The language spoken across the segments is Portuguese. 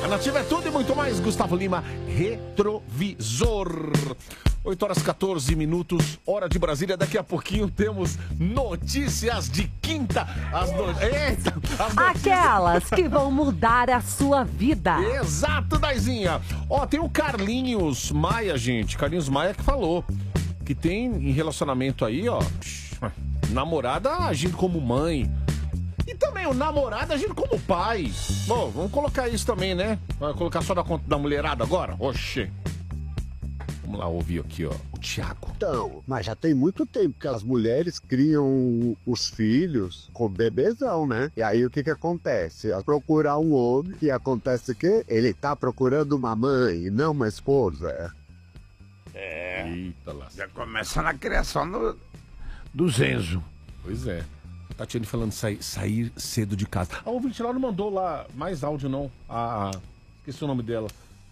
A Nativa é tudo e muito mais. Gustavo Lima, Retrovisor. 8h14, hora de Brasília. Daqui a pouquinho temos notícias de quinta. Eita, as notícias... Aquelas que vão mudar a sua vida. Exato, Daizinha. Ó, tem o Carlinhos Maia, gente. Carlinhos Maia que falou que tem em relacionamento aí, ó, namorada agindo como mãe. E também o namorado agindo como pai. Bom, vamos colocar isso também, né? Vai colocar só na conta da mulherada agora? Oxê. Vamos lá ouvir aqui, ó, o Thiago. Então, mas já tem muito tempo que as mulheres criam os filhos com bebezão, né? E aí o que acontece? Ao procurar um homem, que acontece que ele tá procurando uma mãe e não uma esposa. Eita, lá. Já começa na criação do Zenzo. Pois é. Tatiane falando sair cedo de casa. A ouvinte lá não mandou lá mais áudio, não. Esqueci o nome dela.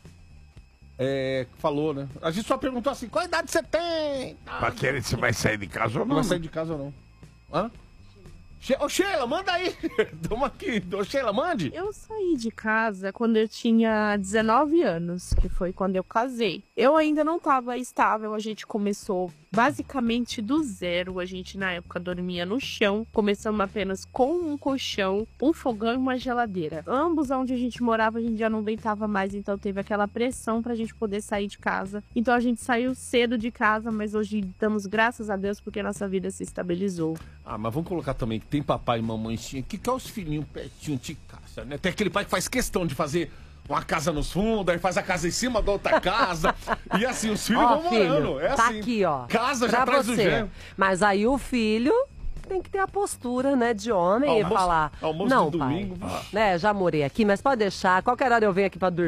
Falou, né? A gente só perguntou assim, qual idade você tem? Tatiane, você vai sair de casa ou Não não? vai sair de casa ou não? Hã? Ô, Sheila, manda aí. Toma aqui. Ô, Sheila, mande. Eu saí de casa quando eu tinha 19 anos, que foi quando eu casei. Eu ainda não estava estável, a gente começou basicamente do zero. A gente na época dormia no chão, começamos apenas com um colchão, um fogão e uma geladeira. Ambos onde a gente morava a gente já não aguentava mais, então teve aquela pressão pra gente poder sair de casa. Então a gente saiu cedo de casa, mas hoje damos graças a Deus porque nossa vida se estabilizou. Ah, mas vamos colocar também que tem papai e mamãezinha que quer os filhinhos pertinho de casa, né? Tem aquele pai que faz questão de fazer uma casa nos fundos, aí faz a casa em cima da outra casa. E assim, os filhos vão morando. É tá assim. aqui, ó. Casa já traz o gênero. Mas aí o filho tem que ter a postura, né, de homem e falar... Almoço não, de domingo. pai, né, já morei aqui, mas pode deixar. Qualquer hora eu venho aqui pra dormir.